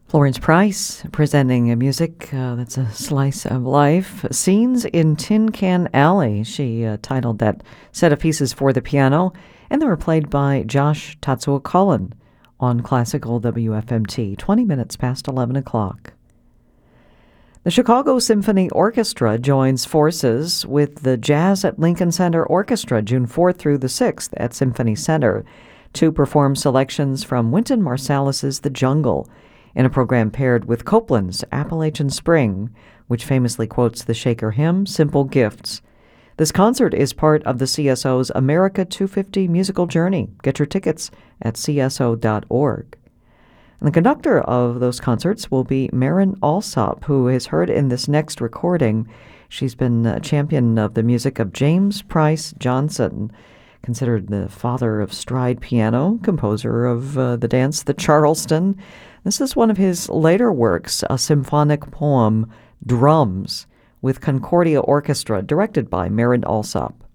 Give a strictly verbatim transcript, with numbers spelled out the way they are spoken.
Florence Price presenting a music uh, that's a slice of life. Scenes in Tin Can Alley. She uh, titled that set of pieces for the piano, and they were played by Josh Tatsuo Cullen on Classical W F M T, twenty minutes past eleven o'clock. The Chicago Symphony Orchestra joins forces with the Jazz at Lincoln Center Orchestra June fourth through the sixth at Symphony Center to perform selections from Wynton Marsalis's The Jungle in a program paired with Copland's Appalachian Spring, which famously quotes the Shaker hymn, Simple Gifts. This concert is part of the C S O's America two fifty musical journey. Get your tickets at C S O dot org. And the conductor of those concerts will be Marin Alsop, who is heard in this next recording. She's been a champion of the music of James Price Johnson, considered the father of stride piano, composer of uh, the dance The Charleston. This is one of his later works, a symphonic poem, Drums, with Concordia Orchestra, directed by Marin Alsop.